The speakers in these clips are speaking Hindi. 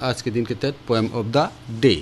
आज के दिन के तहत poem of the day.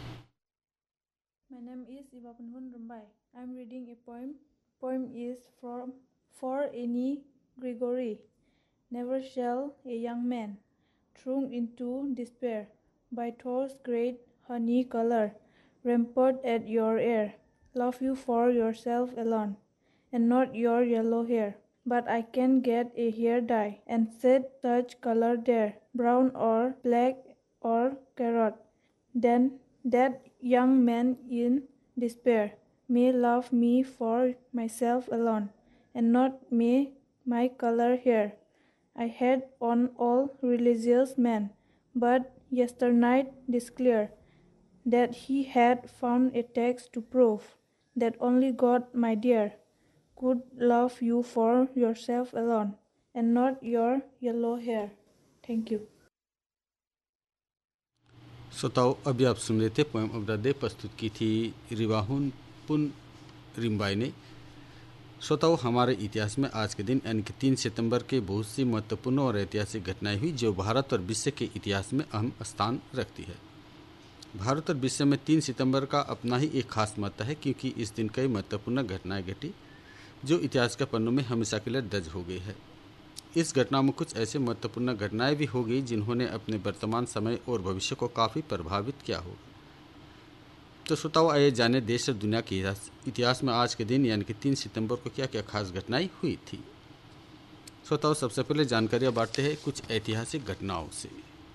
My name is Ivapunhun Rambai. I am reading a poem. Poem is from for Annie Gregory. Never shall a young man, thrown into despair by thoughts great honey color, rampart at your ear, love you for yourself alone, and not your yellow hair. But I can get a hair dye and set such color there, brown or black or carrot. Then that young man in despair may love me for myself alone, and not may my color hair. I had on all religious men, but yesternight declared that he had found a text to prove that only God, my dear, could love you for yourself alone, and not your yellow hair. Thank you. श्रोताओं, अभी आप सुन रहे थे पोएम ऑफ द डे, प्रस्तुत की थी रिवाहुन पुन रिम्बाई ने। श्रोताओं, हमारे इतिहास में आज के दिन यानी कि 3 सितंबर के बहुत सी महत्वपूर्ण और ऐतिहासिक घटनाएं हुई जो भारत और विश्व के इतिहास में अहम स्थान रखती है। भारत और विश्व में 3 सितंबर का अपना ही एक खास महत्व है, क्योंकि इस दिन कई महत्वपूर्ण घटनाएं घटी जो इतिहास के पन्नों में हमेशा के लिए दर्ज हो गई है। इस घटना में कुछ ऐसे महत्वपूर्ण घटनाएं भी हो गई जिन्होंने अपने वर्तमान समय और भविष्य को काफ़ी प्रभावित किया होगा। तो श्रोताओं, आइए जाने देश और दुनिया के इतिहास में आज के दिन यानी कि 3 सितंबर को क्या क्या खास घटनाएं हुई थी। श्रोताओं, सबसे पहले जानकारियां बांटते हैं कुछ ऐतिहासिक घटनाओं से।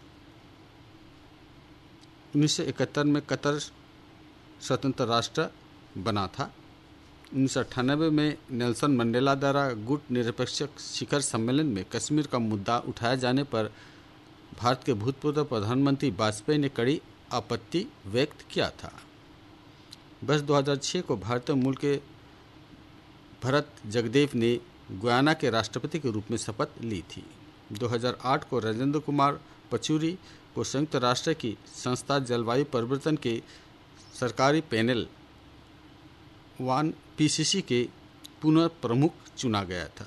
1971 में कतर स्वतंत्र राष्ट्र बना था। 1998 में नेल्सन मंडेला द्वारा गुट निरपेक्ष शिखर सम्मेलन में कश्मीर का मुद्दा उठाए जाने पर भारत के भूतपूर्व प्रधानमंत्री वाजपेयी ने कड़ी आपत्ति व्यक्त किया था। वर्ष 2006 को भारतीय मूल के भरत जगदेव ने गुयाना के राष्ट्रपति के रूप में शपथ ली थी। 2008 को राजेंद्र कुमार पचौरी को संयुक्त राष्ट्र की संस्था जलवायु परिवर्तन के सरकारी पैनल पीसीसी के पुनः प्रमुख चुना गया था।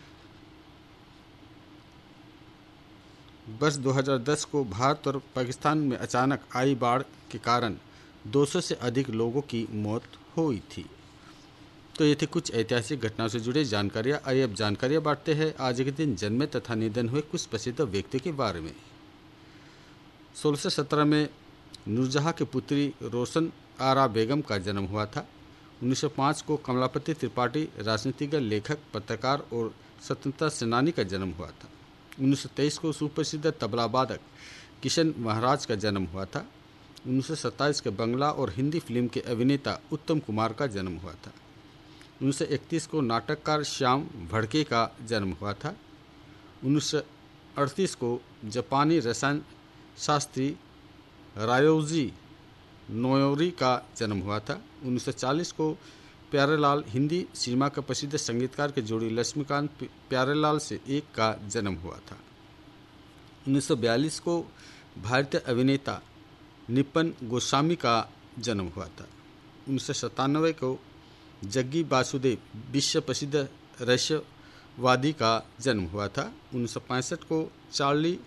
वर्ष 2010 को भारत और पाकिस्तान में अचानक आई बाढ़ के कारण 200 से अधिक लोगों की मौत हुई थी। तो ये थे कुछ ऐतिहासिक घटनाओं से जुड़े जानकारियाँ। आइए अब जानकारियाँ बांटते हैं आज के दिन जन्मे तथा निधन हुए कुछ प्रसिद्ध व्यक्तियों के बारे में। 1617 में नूरजहाँ की पुत्री रोशन आरा बेगम का जन्म हुआ था। 1905 को कमलापति त्रिपाठी राजनीतिज्ञ, लेखक, पत्रकार और स्वतंत्रता सेनानी का जन्म हुआ था। 1923 को सुप्रसिद्ध तबला वादक किशन महाराज का जन्म हुआ था। 1927 के बंगला और हिंदी फिल्म के अभिनेता उत्तम कुमार का जन्म हुआ था। 1931 को नाटककार श्याम भड़के का जन्म हुआ था। 1938 को जापानी रसायन शास्त्री रायोजी नोयोरी का जन्म हुआ था। 1940 को प्यारेलाल हिंदी सिनेमा के प्रसिद्ध संगीतकार के जोड़ी लक्ष्मीकांत प्यारेलाल से एक का जन्म हुआ था। 1942 को भारतीय अभिनेता निपन गोस्वामी का जन्म हुआ था। 1997 को जग्गी वासुदेव विश्व प्रसिद्ध रहस्यवादी का जन्म हुआ था। 1965 को चार्ली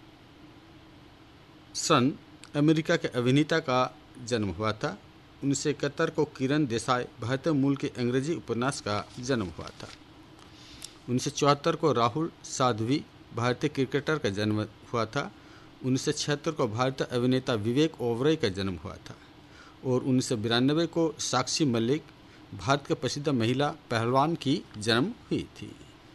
सन अमेरिका के अभिनेता का जन्म हुआ था। 1971 को किरण देसाई भारतीय मूल के अंग्रेजी उपन्यास का जन्म हुआ था। 1974 को राहुल साध्वी भारतीय क्रिकेटर का जन्म हुआ था। 1976 को भारतीय अभिनेता विवेक ओबरॉय का जन्म हुआ था और 1992 को साक्षी मलिक भारत के प्रसिद्ध महिला पहलवान की जन्म हुई थी।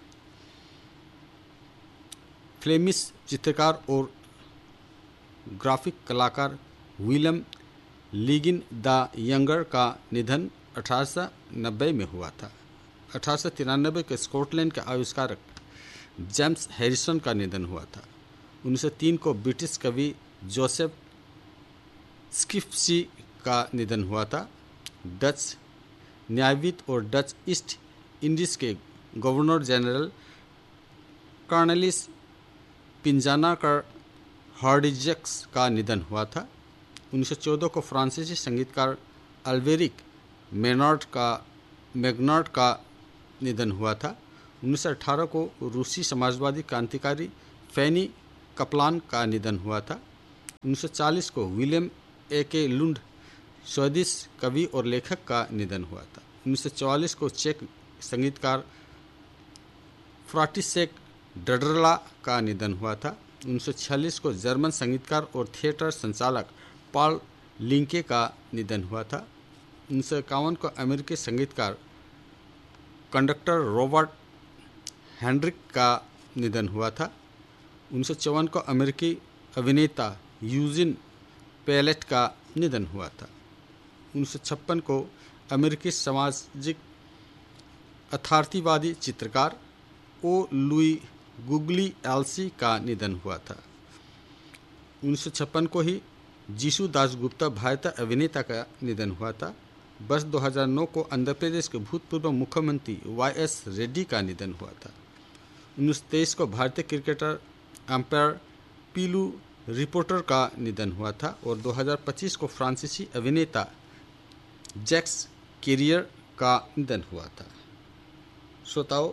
फ्लेमिश चित्रकार और ग्राफिक कलाकार विलियम लिगिन द यंगर का निधन 1890 में हुआ था। 1893 के स्कॉटलैंड के आविष्कारक जेम्स हैरिसन का निधन हुआ था। 1903 को ब्रिटिश कवि जोसेफ स्किफ्सी का निधन हुआ था। डच न्यायविद और डच ईस्ट इंडीज़ के गवर्नर जनरल कॉर्नेलिस पिंजाना का हार्डिजक्स का निधन हुआ था। 1914 को फ्रांसीसी संगीतकार अल्वेरिक मैग्नार्ड का निधन हुआ था। 1918 को रूसी समाजवादी क्रांतिकारी फैनी कपलान का निधन हुआ था। 1940 को विलियम ए के लुंड स्वीडिश कवि और लेखक का निधन हुआ था। 1944 को चेक संगीतकार फ्रांटिशेक ड्रडला का निधन हुआ था। 1946 को जर्मन संगीतकार और थिएटर संचालक पॉल लिंके का निधन हुआ था। 1951 को अमेरिकी संगीतकार कंडक्टर रॉबर्ट हेनरिक का निधन हुआ था। 1954 को अमेरिकी अभिनेता यूजिन पेलेट का निधन हुआ था। 1956 को अमेरिकी सामाजिक यथार्थवादी चित्रकार ओ लुई गुगली एल्सी का निधन हुआ था। 1956 को ही जीशु दासगुप्ता भारतीय अभिनेता का निधन हुआ था। वर्ष 2009 को आंध्र प्रदेश के भूतपूर्व मुख्यमंत्री वाई.एस. रेड्डी का निधन हुआ था। 1923 को भारतीय क्रिकेटर अंपायर पीलू रिपोर्टर का निधन हुआ था और 2025 को फ्रांसीसी अभिनेता जैक्स कैरियर का निधन हुआ था। श्रोताओं,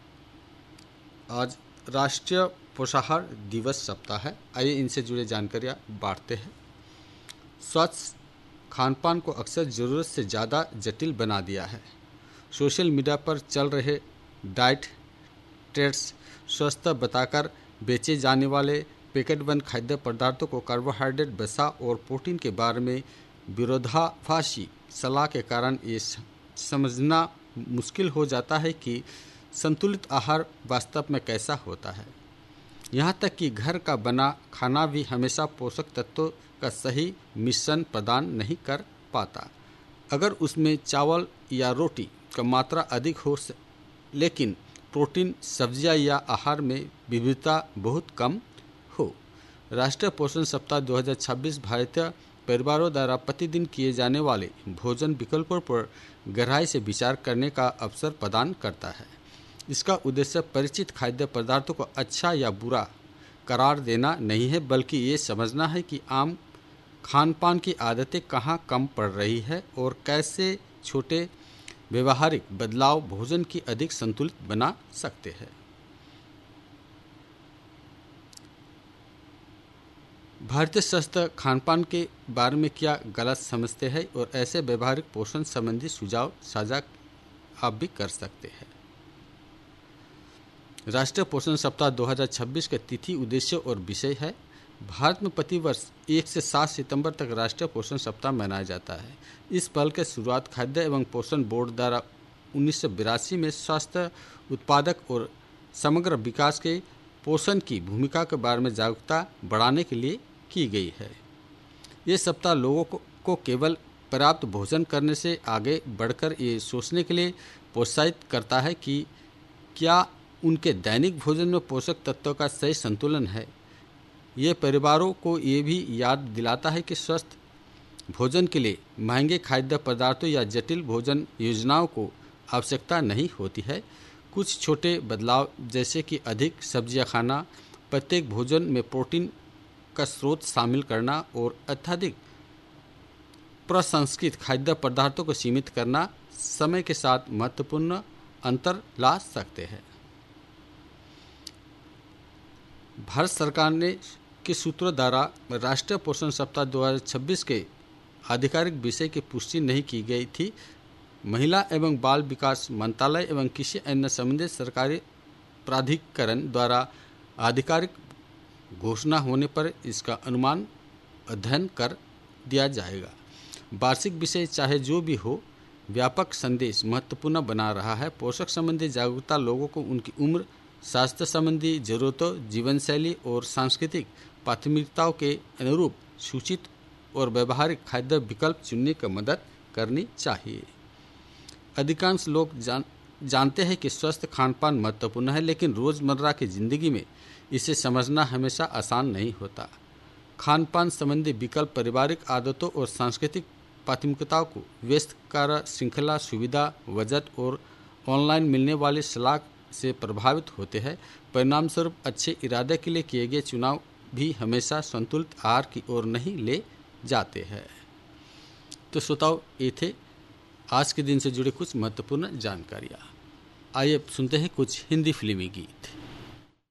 आज राष्ट्रीय पोषाहार दिवस सप्ताह है। आइए इनसे जुड़े जानकारियाँ बांटते हैं। स्वच्छ खानपान को अक्सर ज़रूरत से ज़्यादा जटिल बना दिया है। सोशल मीडिया पर चल रहे डाइट ट्रेड्स स्वस्थ बताकर बेचे जाने वाले पैकेटबंद खाद्य पदार्थों को कार्बोहाइड्रेट, वसा और प्रोटीन के बारे में विरोधाभासी सलाह के कारण ये समझना मुश्किल हो जाता है कि संतुलित आहार वास्तव में कैसा होता है। यहाँ तक कि घर का बना खाना भी हमेशा पोषक तत्वों का सही मिश्रण प्रदान नहीं कर पाता। अगर उसमें चावल या रोटी का मात्रा अधिक हो लेकिन प्रोटीन, सब्जियां या आहार में विविधता बहुत कम हो। राष्ट्रीय पोषण सप्ताह 2026 भारतीय परिवारों द्वारा प्रतिदिन किए जाने वाले भोजन विकल्पों पर गहराई से विचार करने का अवसर प्रदान करता है। इसका उद्देश्य परिचित खाद्य पदार्थों को अच्छा या बुरा करार देना नहीं है, बल्कि ये समझना है कि आम खान-पान की आदतें कहाँ कम पड़ रही है और कैसे छोटे व्यवहारिक बदलाव भोजन की अधिक संतुलित बना सकते हैं। भारतीय स्वस्थ खानपान के बारे में क्या गलत समझते हैं और ऐसे व्यवहारिक पोषण संबंधी सुझाव साझा आप भी कर सकते हैं। राष्ट्रीय पोषण सप्ताह 2026 के तिथि, उद्देश्य और विषय है। भारत में प्रतिवर्ष 1 से 7 सितंबर तक राष्ट्रीय पोषण सप्ताह मनाया जाता है। इस पहल की शुरुआत खाद्य एवं पोषण बोर्ड द्वारा 1982 में स्वास्थ्य, उत्पादक और समग्र विकास के पोषण की भूमिका के बारे में जागरूकता बढ़ाने के लिए की गई है। ये सप्ताह लोगों को केवल पर्याप्त भोजन करने से आगे बढ़कर ये सोचने के लिए प्रोत्साहित करता है कि क्या उनके दैनिक भोजन में पोषक तत्वों का सही संतुलन है। ये परिवारों को ये भी याद दिलाता है कि स्वस्थ भोजन के लिए महंगे खाद्य पदार्थों या जटिल भोजन योजनाओं को आवश्यकता नहीं होती है। कुछ छोटे बदलाव जैसे कि अधिक सब्जियां खाना, प्रत्येक भोजन में प्रोटीन का स्रोत शामिल करना और अत्यधिक प्रसंस्कृत खाद्य पदार्थों को सीमित करना समय के साथ महत्वपूर्ण अंतर ला सकते हैं। भारत सरकार ने के सूत्रों द्वारा राष्ट्रीय पोषण सप्ताह 2026 के आधिकारिक विषय की पुष्टि नहीं की गई थी। महिला एवं बाल विकास मंत्रालय एवं किसी अन्य संबंधित सरकारी प्राधिकरण द्वारा आधिकारिक घोषणा होने पर इसका अनुमान अध्ययन कर दिया जाएगा। वार्षिक विषय चाहे जो भी हो, व्यापक संदेश महत्वपूर्ण बना रहा है। पोषक संबंधी जागरूकता लोगों को उनकी उम्र, स्वास्थ्य संबंधी जरूरतों, जीवन शैली और सांस्कृतिक प्राथमिकताओं के अनुरूप सूचित और व्यवहारिक खाद्य विकल्प चुनने की मदद करनी चाहिए। अधिकांश लोग जानते हैं कि स्वस्थ खानपान महत्वपूर्ण है, लेकिन रोज़मर्रा की ज़िंदगी में इसे समझना हमेशा आसान नहीं होता। खानपान संबंधी विकल्प पारिवारिक आदतों और सांस्कृतिक प्राथमिकताओं को व्यस्त कार्य श्रृंखला, सुविधा, बजट और ऑनलाइन मिलने वाली सलाह से प्रभावित होते हैं। परिणामस्वरूप अच्छे इरादे के लिए किए गए चुनाव भी हमेशा संतुलित आहार की ओर नहीं ले जाते हैं। तो श्रोताओं, ये थे आज के दिन से जुड़े कुछ महत्वपूर्ण जानकारियाँ। आइए सुनते हैं कुछ हिंदी फिल्मी गीत।